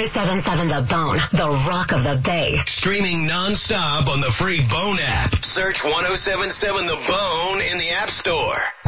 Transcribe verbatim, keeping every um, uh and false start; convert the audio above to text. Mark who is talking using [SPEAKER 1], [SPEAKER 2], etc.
[SPEAKER 1] oh seven seven The Bone, the rock of the Bay.
[SPEAKER 2] Streaming nonstop on the free Bone app. Search ten seventy-seven The Bone in the App Store.